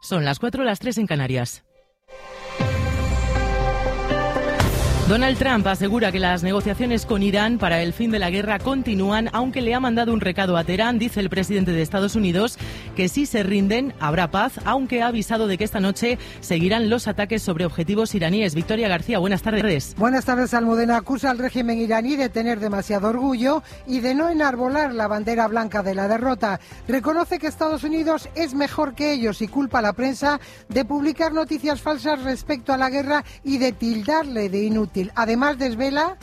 Son las 4, las 3 en Canarias. Donald Trump asegura que las negociaciones con Irán para el fin de la guerra continúan, aunque le ha mandado un recado a Teherán. Dice el presidente de Estados Unidos que si se rinden habrá paz, aunque ha avisado de que esta noche seguirán los ataques sobre objetivos iraníes. Victoria García, buenas tardes. Buenas tardes, Almudena. Acusa al régimen iraní de tener demasiado orgullo y de no enarbolar la bandera blanca de la derrota. Reconoce que Estados Unidos es mejor que ellos y culpa a la prensa de publicar noticias falsas respecto a la guerra y de tildarle de inútil. Además, desvela: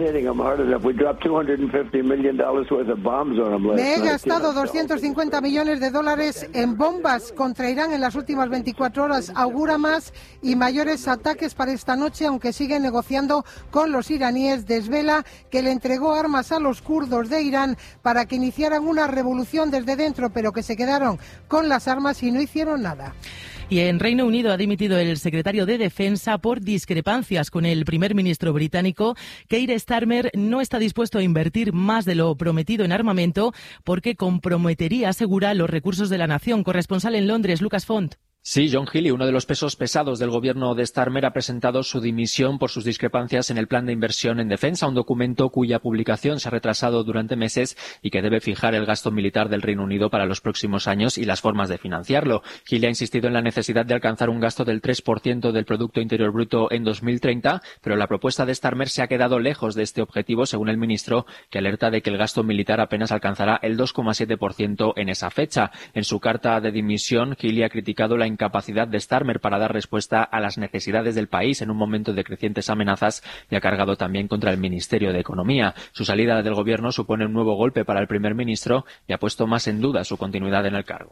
me he gastado 250 millones de dólares en bombas contra Irán en las últimas 24 horas. Augura más y mayores ataques para esta noche, aunque sigue negociando con los iraníes. Desvela que le entregó armas a los kurdos de Irán para que iniciaran una revolución desde dentro, pero que se quedaron con las armas y no hicieron nada. Y en Reino Unido ha dimitido el secretario de Defensa por discrepancias con el primer ministro británico. Keir Starmer no está dispuesto a invertir más de lo prometido en armamento porque comprometería, asegura, los recursos de la nación. Corresponsal en Londres, Lucas Font. Sí, John Healey, uno de los pesos pesados del gobierno de Starmer, ha presentado su dimisión por sus discrepancias en el plan de inversión en defensa, un documento cuya publicación se ha retrasado durante meses y que debe fijar el gasto militar del Reino Unido para los próximos años y las formas de financiarlo. Healey ha insistido en la necesidad de alcanzar un gasto del 3% del Producto Interior Bruto en 2030, pero la propuesta de Starmer se ha quedado lejos de este objetivo, según el ministro, que alerta de que el gasto militar apenas alcanzará el 2,7% en esa fecha. En su carta de dimisión, Healey ha criticado la incapacidad de Starmer para dar respuesta a las necesidades del país en un momento de crecientes amenazas y ha cargado también contra el Ministerio de Economía. Su salida del gobierno supone un nuevo golpe para el primer ministro y ha puesto más en duda su continuidad en el cargo.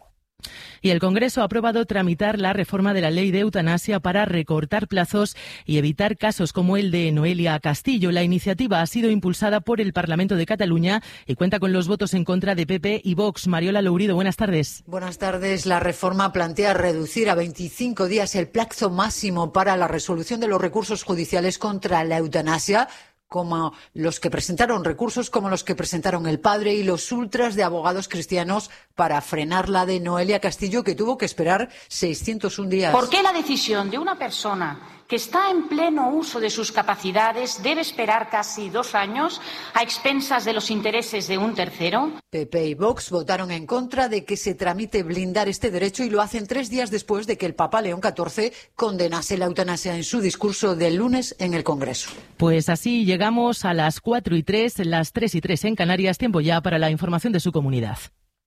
Y el Congreso ha aprobado tramitar la reforma de la ley de eutanasia para recortar plazos y evitar casos como el de Noelia Castillo. La iniciativa ha sido impulsada por el Parlamento de Cataluña y cuenta con los votos en contra de PP y Vox. Mariola Lourido, buenas tardes. Buenas tardes. La reforma plantea reducir a 25 días el plazo máximo para la resolución de los recursos judiciales contra la eutanasia, como los que presentaron recursos como los que presentaron el padre y los ultras de abogados cristianos para frenar la de Noelia Castillo, que tuvo que esperar 601 días. ¿Por qué la decisión de una persona que está en pleno uso de sus capacidades debe esperar casi 2 años a expensas de los intereses de un tercero? PP y Vox votaron en contra de que se tramite blindar este derecho y lo hacen 3 días después de que el Papa León XIV condenase la eutanasia en su discurso del lunes en el Congreso. Pues así llegamos a las 4:03, las 3:03 en Canarias. Tiempo ya para la información de su comunidad.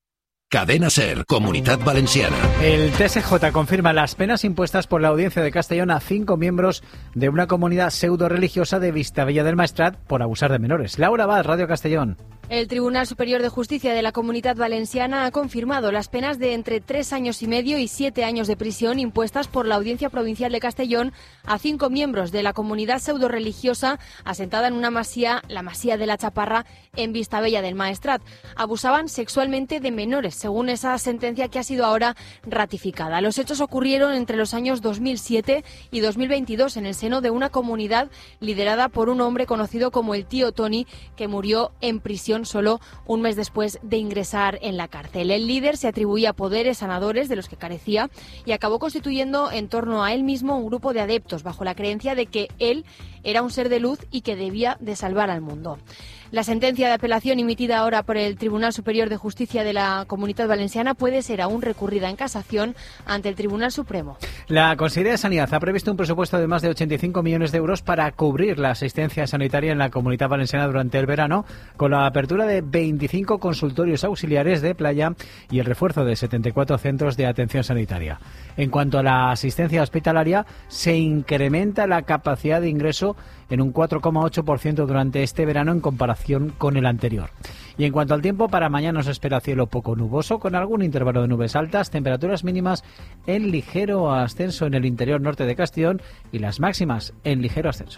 Cadena SER, Comunitat Valenciana. El TSJ confirma las penas impuestas por la Audiencia de Castellón a 5 miembros de una comunidad pseudo-religiosa de Vistabella del Maestrat por abusar de menores. Laura Vaz, Radio Castellón. El Tribunal Superior de Justicia de la Comunitat Valenciana ha confirmado las penas de entre 3 años y medio y 7 años de prisión impuestas por la Audiencia Provincial de Castellón a 5 miembros de la comunidad pseudo-religiosa asentada en una masía, la Masía de la Chaparra, en Vistabella del Maestrat. Abusaban sexualmente de menores, según esa sentencia que ha sido ahora ratificada. Los hechos ocurrieron entre los años 2007 y 2022 en el seno de una comunidad liderada por un hombre conocido como el tío Tony, que murió en prisión solo un mes después de ingresar en la cárcel. El líder se atribuía poderes sanadores de los que carecía y acabó constituyendo en torno a él mismo un grupo de adeptos bajo la creencia de que él era un ser de luz y que debía de salvar al mundo. La sentencia de apelación emitida ahora por el Tribunal Superior de Justicia de la Comunitat Valenciana puede ser aún recurrida en casación ante el Tribunal Supremo. La Consellería de Sanidad ha previsto un presupuesto de más de 85 millones de euros para cubrir la asistencia sanitaria en la Comunitat Valenciana durante el verano, con la apertura de 25 consultorios auxiliares de playa y el refuerzo de 74 centros de atención sanitaria. En cuanto a la asistencia hospitalaria, se incrementa la capacidad de ingreso en un 4,8% durante este verano en comparación con el anterior. Y en cuanto al tiempo, para mañana se espera cielo poco nuboso, con algún intervalo de nubes altas, temperaturas mínimas en ligero ascenso en el interior norte de Castellón y las máximas en ligero ascenso.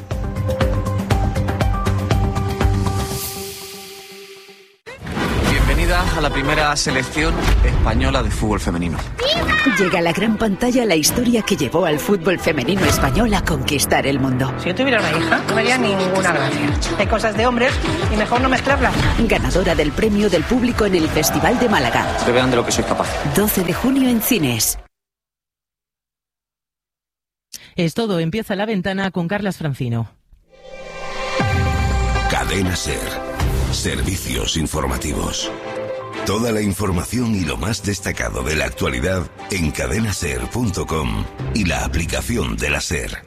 Bienvenida a la primera selección española de fútbol femenino. Llega a la gran pantalla la historia que llevó al fútbol femenino español a conquistar el mundo. Si yo tuviera una hija, no me haría ninguna gracia. Hay cosas de hombres y mejor no mezclarlas. Ganadora del premio del público en el Festival de Málaga. Que vean de lo que soy capaz. 12 de junio en cines. Es todo, empieza La Ventana con Carlas Francino. Cadena SER. Servicios informativos. Toda la información y lo más destacado de la actualidad en cadenaser.com y la aplicación de la SER.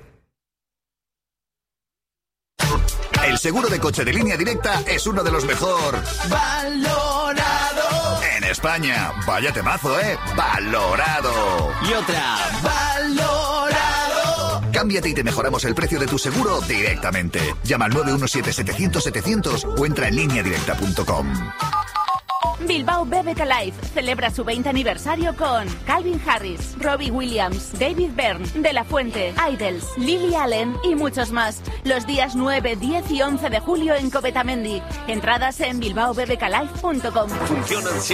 El seguro de coche de Línea Directa es uno de los mejor valorado en España. Vaya temazo, ¿eh? Valorado. Y otra. Valorado. Cámbiate y te mejoramos el precio de tu seguro directamente. Llama al 917-700-700 o entra en lineadirecta.com. Bilbao BBK Live celebra su 20 aniversario con Calvin Harris, Robbie Williams, David Byrne, De La Fuente, Idols, Lily Allen y muchos más. Los días 9, 10 y 11 de julio en Covetamendi. Entradas en bilbaobbklive.com. Funcionan